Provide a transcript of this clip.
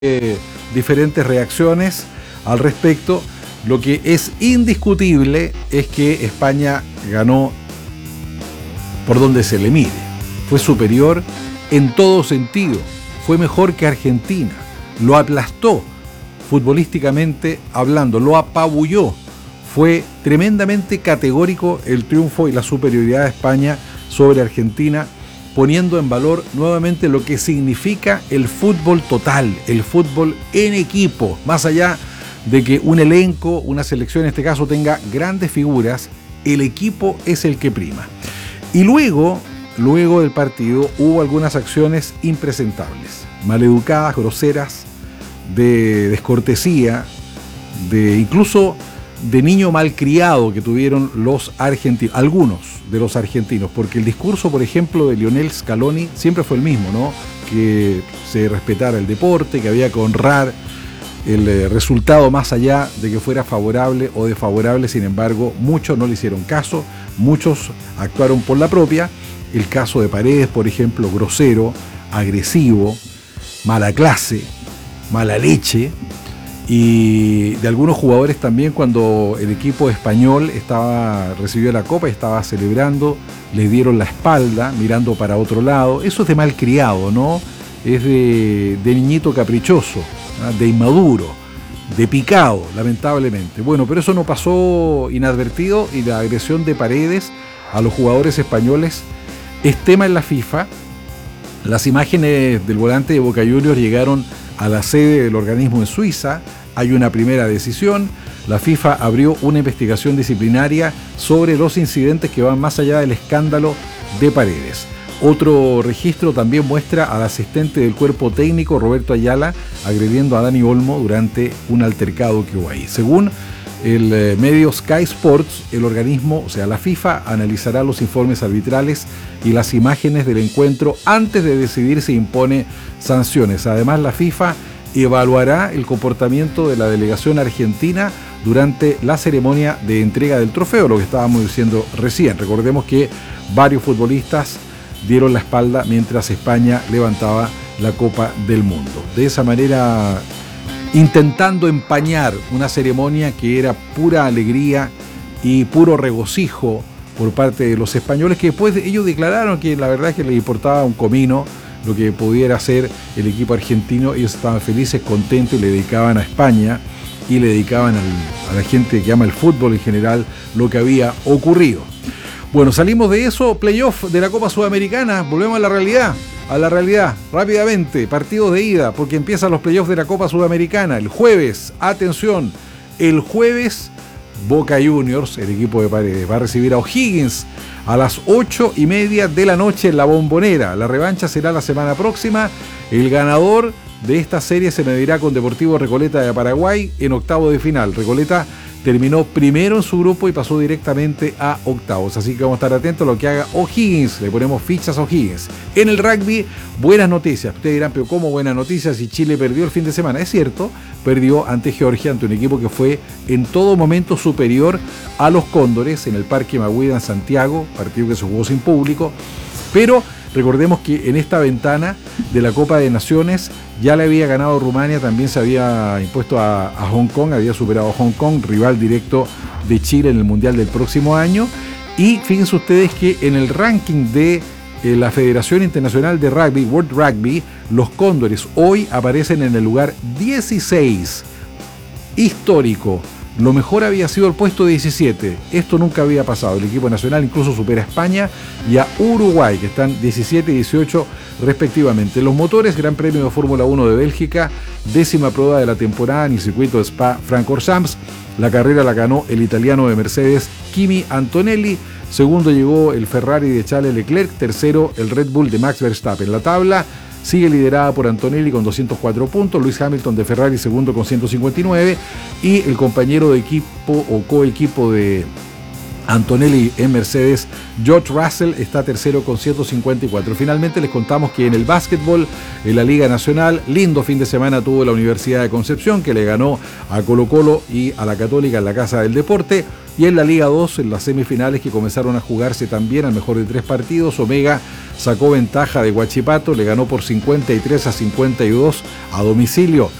diferentes reacciones al respecto. Lo que es indiscutible es que España ganó por donde se le mire. Fue superior en todo sentido. Fue mejor que Argentina. Lo aplastó futbolísticamente hablando, lo apabulló. Fue tremendamente categórico el triunfo y la superioridad de España sobre Argentina, poniendo en valor nuevamente lo que significa el fútbol total, el fútbol en equipo, más allá de que un elenco, una selección en este caso, tenga grandes figuras, el equipo es el que prima. Y luego del partido hubo algunas acciones impresentables, maleducadas, groseras, de descortesía, incluso de niño malcriado que tuvieron los argentinos, algunos de los argentinos, porque el discurso, por ejemplo, de Lionel Scaloni siempre fue el mismo, ¿no? Que se respetara el deporte, que había que honrar el resultado más allá de que fuera favorable o desfavorable. Sin embargo, muchos no le hicieron caso, muchos actuaron por la propia. El caso de Paredes, por ejemplo, grosero, agresivo, mala clase, mala leche, y de algunos jugadores también cuando el equipo español recibió la copa y estaba celebrando, les dieron la espalda mirando para otro lado. Eso es de malcriado, ¿no? Es de niñito caprichoso, ¿no? De inmaduro, de picado, lamentablemente. Bueno, pero eso no pasó inadvertido, y la agresión de Paredes a los jugadores españoles es tema en la FIFA. Las imágenes del volante de Boca Juniors llegaron a la sede del organismo en Suiza. Hay una primera decisión. La FIFA abrió una investigación disciplinaria sobre los incidentes que van más allá del escándalo de Paredes. Otro registro también muestra al asistente del cuerpo técnico, Roberto Ayala, agrediendo a Dani Olmo durante un altercado que hubo ahí. Según el medio Sky Sports, el organismo, o sea, la FIFA, analizará los informes arbitrales y las imágenes del encuentro antes de decidir si impone sanciones. Además, la FIFA evaluará el comportamiento de la delegación argentina durante la ceremonia de entrega del trofeo, lo que estábamos diciendo recién. Recordemos que varios futbolistas dieron la espalda mientras España levantaba la Copa del Mundo. De esa manera, intentando empañar una ceremonia que era pura alegría y puro regocijo por parte de los españoles, que después ellos declararon que la verdad es que les importaba un comino lo que pudiera hacer el equipo argentino. Ellos estaban felices, contentos, y le dedicaban a España y le dedicaban a la gente que ama el fútbol en general lo que había ocurrido. Bueno, salimos de eso, playoff de la Copa Sudamericana, volvemos a la realidad, rápidamente, partidos de ida, porque empiezan los playoffs de la Copa Sudamericana el jueves. Atención, el jueves Boca Juniors, el equipo de Paredes, va a recibir a O'Higgins a las 8:30 de la noche en la Bombonera. La revancha será la semana próxima. El ganador de esta serie se medirá con Deportivo Recoleta de Paraguay en octavos de final. Recoleta terminó primero en su grupo y pasó directamente a octavos, así que vamos a estar atentos a lo que haga O'Higgins. Le ponemos fichas a O'Higgins. En el rugby, buenas noticias. Ustedes dirán, pero ¿cómo buenas noticias si Chile perdió el fin de semana? Es cierto, perdió ante Georgia, ante un equipo que fue en todo momento superior a los Cóndores en el Parque Maguida en Santiago, partido que se jugó sin público, pero recordemos que en esta ventana de la Copa de Naciones ya le había ganado Rumania, también se había impuesto a Hong Kong, había superado a Hong Kong, rival directo de Chile en el Mundial del próximo año. Y fíjense ustedes que en el ranking de la Federación Internacional de Rugby, World Rugby, los Cóndores hoy aparecen en el lugar 16, histórico. Lo mejor había sido el puesto 17. Esto nunca había pasado. El equipo nacional incluso supera a España y a Uruguay, que están 17 y 18 respectivamente. Los motores, Gran Premio de Fórmula 1 de Bélgica, 10ª prueba de la temporada en el circuito de Spa-Francorchamps. La carrera la ganó el italiano de Mercedes, Kimi Antonelli. Segundo llegó el Ferrari de Charles Leclerc. Tercero, el Red Bull de Max Verstappen. La tabla sigue liderada por Antonelli con 204 puntos, Lewis Hamilton de Ferrari segundo con 159, y el compañero de equipo o coequipo de Antonelli en Mercedes, George Russell, está tercero con 154. Finalmente les contamos que en el básquetbol, en la Liga Nacional, lindo fin de semana tuvo la Universidad de Concepción, que le ganó a Colo-Colo y a la Católica en la Casa del Deporte. Y en la Liga 2, en las semifinales que comenzaron a jugarse también al mejor de 3 partidos, Omega sacó ventaja de Huachipato, le ganó por 53-52 a domicilio